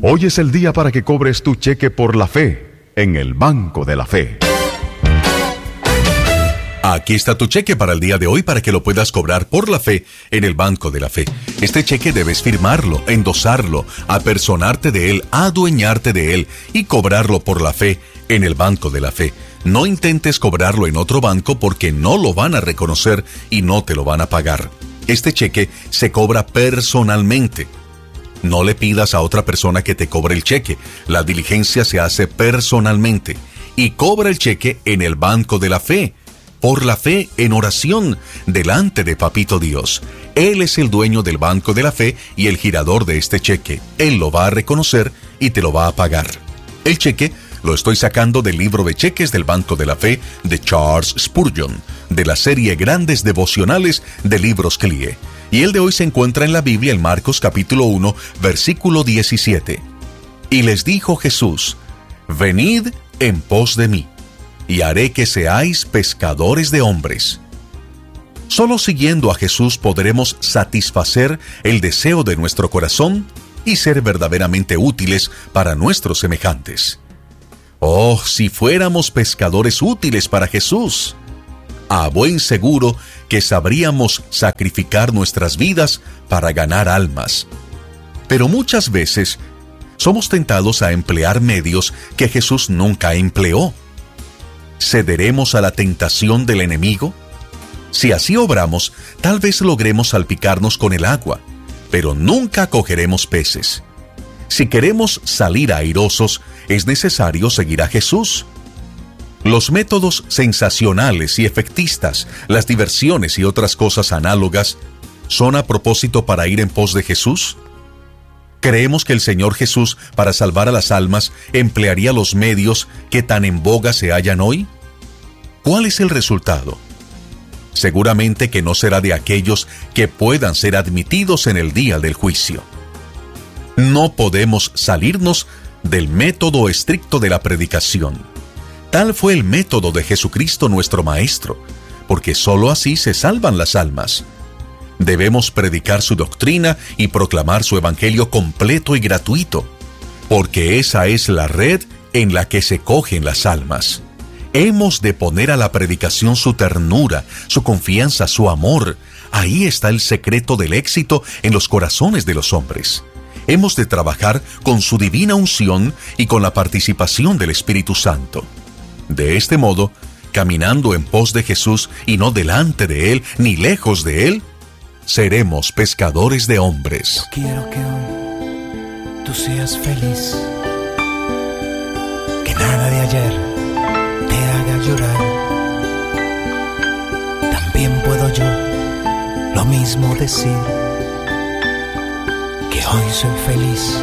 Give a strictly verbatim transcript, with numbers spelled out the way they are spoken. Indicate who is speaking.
Speaker 1: Hoy es el día para que cobres tu cheque por la fe en el Banco de la Fe.
Speaker 2: Aquí está tu cheque para el día de hoy para que lo puedas cobrar por la fe en el Banco de la Fe. Este cheque debes firmarlo, endosarlo, apersonarte de él, adueñarte de él y cobrarlo por la fe en el Banco de la Fe. No intentes cobrarlo en otro banco porque no lo van a reconocer y no te lo van a pagar. Este cheque se cobra personalmente. No le pidas a otra persona que te cobre el cheque. La diligencia se hace personalmente. Y cobra el cheque en el Banco de la Fe. Por la fe, en oración, delante de Papito Dios. Él es el dueño del Banco de la Fe y el girador de este cheque. Él lo va a reconocer y te lo va a pagar. El cheque lo estoy sacando del libro de cheques del Banco de la Fe de Charles Spurgeon, de la serie Grandes Devocionales de Libros C L I E. Y el de hoy se encuentra en la Biblia en Marcos capítulo uno, versículo diecisiete. Y les dijo Jesús: venid en pos de mí, y haré que seáis pescadores de hombres. Solo siguiendo a Jesús podremos satisfacer el deseo de nuestro corazón y ser verdaderamente útiles para nuestros semejantes. Oh, si fuéramos pescadores útiles para Jesús. A buen seguro que sabríamos sacrificar nuestras vidas para ganar almas. Pero muchas veces somos tentados a emplear medios que Jesús nunca empleó. ¿Cederemos a la tentación del enemigo? Si así obramos, tal vez logremos salpicarnos con el agua, pero nunca cogeremos peces. Si queremos salir airosos, es necesario seguir a Jesús. Los métodos sensacionales y efectistas, las diversiones y otras cosas análogas, ¿son a propósito para ir en pos de Jesús? ¿Creemos que el Señor Jesús, para salvar a las almas, emplearía los medios que tan en boga se hallan hoy? ¿Cuál es el resultado? Seguramente que no será de aquellos que puedan ser admitidos en el día del juicio. No podemos salirnos del método estricto de la predicación. Tal fue el método de Jesucristo nuestro Maestro, porque sólo así se salvan las almas. Debemos predicar su doctrina y proclamar su evangelio completo y gratuito, porque esa es la red en la que se cogen las almas. Hemos de poner a la predicación su ternura, su confianza, su amor. Ahí está el secreto del éxito en los corazones de los hombres. Hemos de trabajar con su divina unción y con la participación del Espíritu Santo. De este modo, caminando en pos de Jesús y no delante de Él ni lejos de Él, seremos pescadores de hombres.
Speaker 3: Yo quiero que hoy tú seas feliz, que nada de ayer te haga llorar. También puedo yo lo mismo decir, que hoy soy feliz